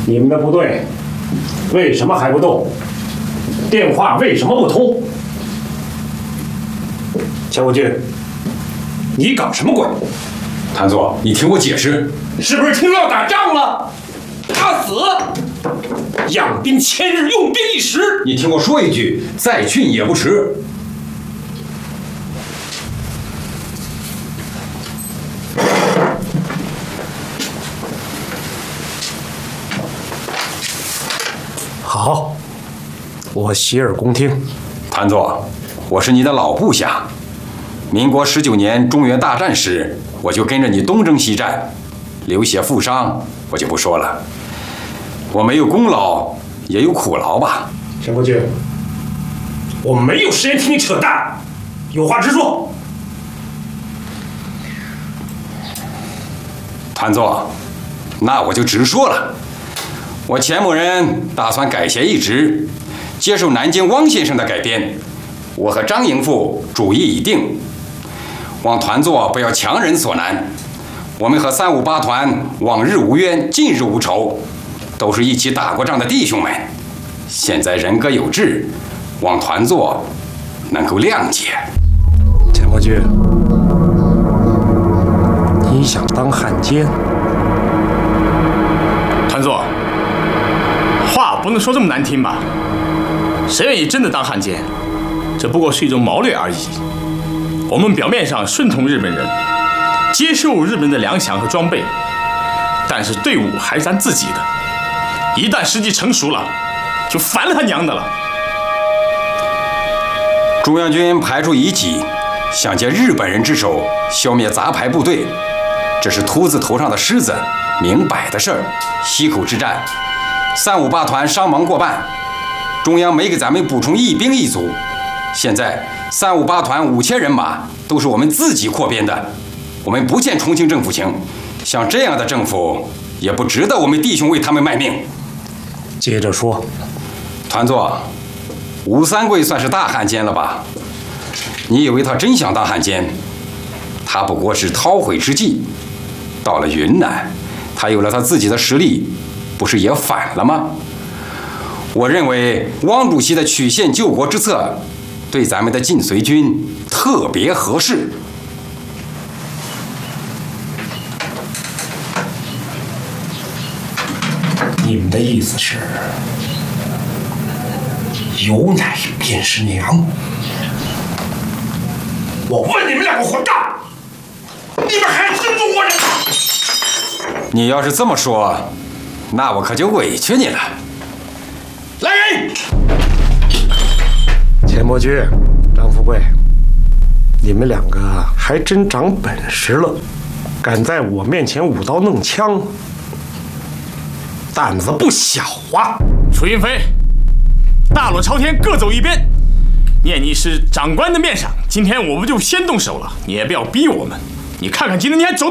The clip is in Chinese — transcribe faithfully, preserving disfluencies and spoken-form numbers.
你们的部队为什么还不动？电话为什么不通？钱国军，你搞什么鬼？ 谭座，你听我解释。 是不是听说要打仗了？他死！养兵千日，用兵一时。 你听我说一句，再训也不迟。 好，我洗耳恭听。 谭座，我是你的老部下。民国十九年中原大战时，我就跟着你东征西战，流血负伤，我就不说了。我没有功劳，也有苦劳吧。 钱国军，我没有时间听你扯淡，有话直说。 谭座，那我就直说了。我钱某人打算改弦易帜，接受南京汪先生的改编。我和张营副主意已定，望团座不要强人所难。我们和三五八团往日无冤，近日无仇，都是一起打过仗的弟兄们。现在人各有志，望团座能够谅解。 钱国军，你想当汉奸？ 团座，话不能说这么难听吧？谁愿意真的当汉奸？这不过是一种谋略而已。我们表面上顺从日本人，接受日本的粮饷和装备，但是队伍还是咱自己的。一旦时机成熟了，就烦了他娘的了。 中央军排除异己，想借日本人之手消灭杂牌部队，这是秃子头上的虱子，明摆的事儿。溪口之战，三五八团伤亡过半，中央没给咱们补充一兵一卒。现在三五八团五千人马都是我们自己扩编的，我们不欠重庆政府情，像这样的政府也不值得我们弟兄为他们卖命。 接着说。 团座，吴三桂算是大汉奸了吧？你以为他真想当汉奸？他不过是韬晦之计。到了云南，他有了他自己的实力，不是也反了吗？我认为汪主席的曲线救国之策，对咱们的晋绥军特别合适。 你们的意思是，有奶便是娘？我问你们两个混蛋，你们还是中国人吗？ 你要是这么说，那我可就委屈你了。来人！ 钱伯驹、张富贵，你们两个还真长本事了，敢在我面前舞刀弄枪，胆子不小啊！ 楚云飞，大罗朝天，各走一边。念你是长官的面上，今天我们就先动手了，你也不要逼我们。你看看今天你还走得